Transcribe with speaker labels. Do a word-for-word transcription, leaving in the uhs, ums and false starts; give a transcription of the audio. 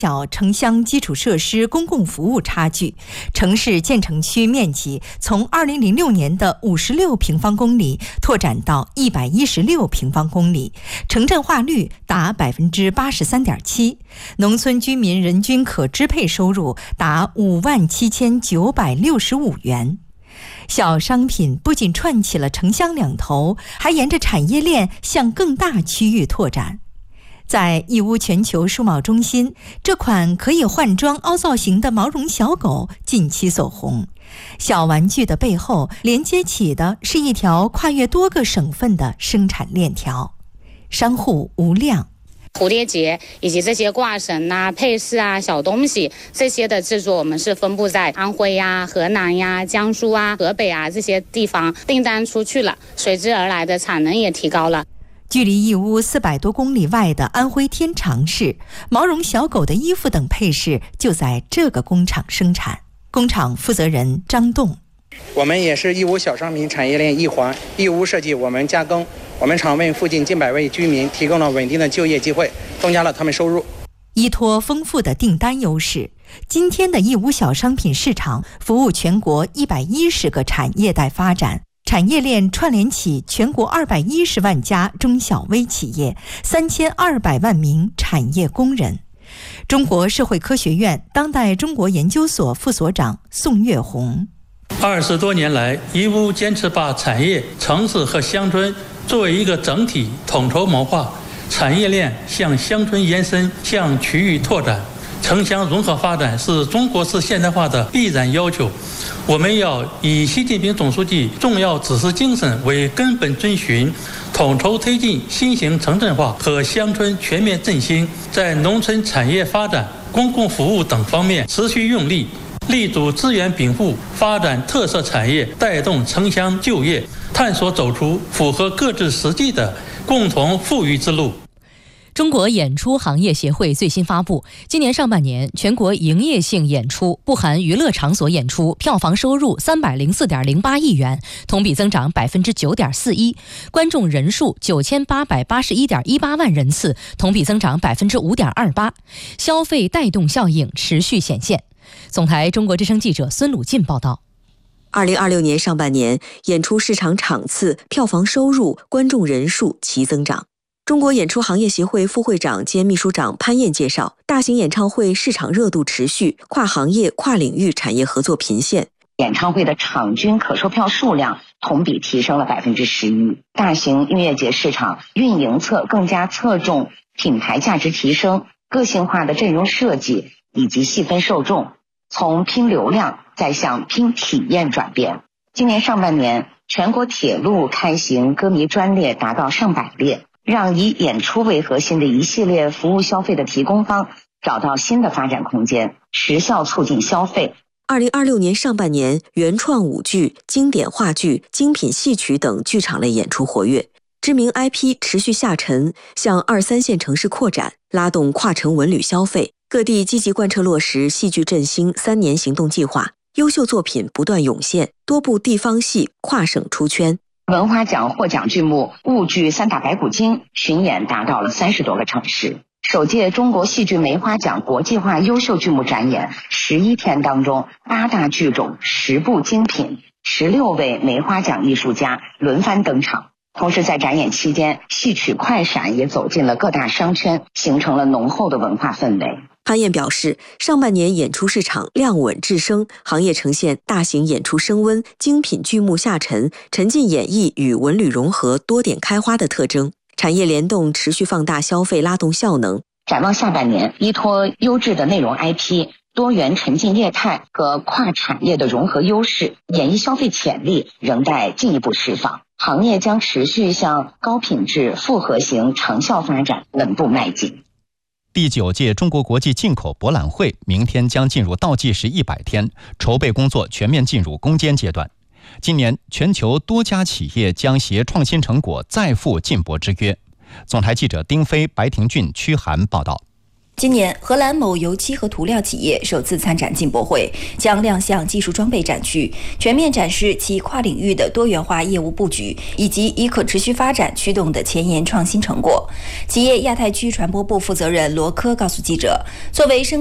Speaker 1: 小城乡基础设施公共服务差距，城市建成区面积从二零零六年的五十六平方公里拓展到一百一十六平方公里，城镇化率达百分之八十三点七，农村居民人均可支配收入达五万七千九百六十五元。小商品不仅串起了城乡两头，还沿着产业链向更大区域拓展。在义乌全球数贸中心，这款可以换装凹造型的毛绒小狗近期走红。小玩具的背后连接起的是一条跨越多个省份的生产链条。商户吴亮，
Speaker 2: 蝴蝶结以及这些挂绳啊、配饰啊、小东西这些的制作，我们是分布在安徽呀、河南呀、江苏啊、河北啊这些地方，订单出去了，随之而来的产能也提高了。
Speaker 1: 距离义乌四百多公里外的安徽天长市，毛绒小狗的衣服等配饰就在这个工厂生产。工厂负责人张栋，
Speaker 3: 我们也是义乌小商品产业链一环，义乌设计，我们加工，我们厂为附近近百位居民提供了稳定的就业机会，增加了他们收入。
Speaker 1: 依托丰富的订单优势，今天的义乌小商品市场服务全国一百一十个产业带发展，产业链串联起全国二百一十万家中小微企业，三千二百万名产业工人。中国社会科学院当代中国研究所副所长宋月红，
Speaker 4: 二十多年来，义乌坚持把产业、城市和乡村作为一个整体统筹谋划，产业链向乡村延伸，向区域拓展。城乡融合发展是中国式现代化的必然要求，我们要以习近平总书记重要指示精神为根本遵循，统筹推进新型城镇化和乡村全面振兴，在农村产业发展、公共服务等方面持续用力，立足资源禀赋，发展特色产业，带动城乡就业，探索走出符合各自实际的共同富裕之路。
Speaker 5: 中国演出行业协会最新发布，今年上半年全国营业性演出（不含娱乐场所演出）票房收入三百零四点零八亿元，同比增长百分之九点四一；观众人数九千八百八十一点一八万人次，同比增长百分之五点二八。消费带动效应持续显现。总台中国之声记者孙鲁进报道。
Speaker 6: 二零二六年上半年，演出市场场次、票房收入、观众人数齐增长。中国演出行业协会副会长兼秘书长潘燕介绍，大型演唱会市场热度持续，跨行业、跨领域产业合作频现。
Speaker 7: 演唱会的场均可售票数量同比提升了百分之十一。大型音乐节市场运营侧更加侧重品牌价值提升、个性化的阵容设计以及细分受众，从拼流量再向拼体验转变。今年上半年，全国铁路开行歌迷专列达到上百列，让以演出为核心的一系列服务消费的提供方找到新的发展空间，持效促进消费。
Speaker 6: 二零二六年上半年，原创舞剧、经典话剧、精品戏曲等剧场类演出活跃，知名 I P 持续下沉，向二三线城市扩展，拉动跨城文旅消费。各地积极贯彻落实戏剧振兴三年行动计划，优秀作品不断涌现，多部地方戏跨省出圈。
Speaker 7: 文华奖获奖剧目婺剧《三打白骨精》巡演达到了三十多个城市。首届中国戏剧梅花奖国际化优秀剧目展演十一天当中，八大剧种、十部精品、十六位梅花奖艺术家轮番登场。同时在展演期间，戏曲快闪也走进了各大商圈，形成了浓厚的文化氛围。
Speaker 6: 潘燕表示，上半年演出市场量稳质升，行业呈现大型演出升温、精品剧目下沉、沉浸演绎与文旅融合多点开花的特征。产业联动持续放大消费拉动效能。
Speaker 7: 展望下半年，依托优质的内容 I P、多元沉浸业态和跨产业的融合优势，演艺消费潜力仍待进一步释放。行业将持续向高品质、复合型长效发展稳步迈进。
Speaker 8: 第九届中国国际进口博览会明天将进入倒计时一百天，筹备工作全面进入攻坚阶段。今年，全球多家企业将携创新成果再赴进博之约。总台记者丁飞、白廷俊、屈涵报道。
Speaker 9: 今年，荷兰某油漆和涂料企业首次参展进博会，将亮相技术装备展区，全面展示其跨领域的多元化业务布局，以及以可持续发展驱动的前沿创新成果。企业亚太区传播部负责人罗科告诉记者，作为生